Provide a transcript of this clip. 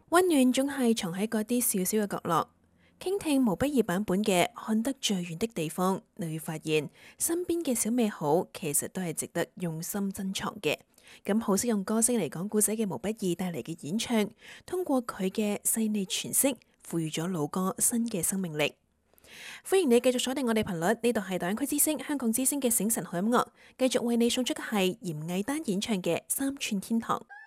溫暖總係藏喺嗰啲小小嘅角落。傾聽毛不易版本嘅看得最遠的地方，你會發現身邊嘅小美好其實都係值得用心珍藏嘅。咁好識用歌聲嚟講故仔嘅毛不易帶嚟嘅演唱，通過佢嘅細膩詮釋，賦予咗老歌新嘅生命力。歡迎你繼續鎖定我哋頻率，呢度係大灣區之聲香港之聲嘅醒神好音樂，繼續為你送出嘅係嚴藝丹演唱嘅《三寸天堂》。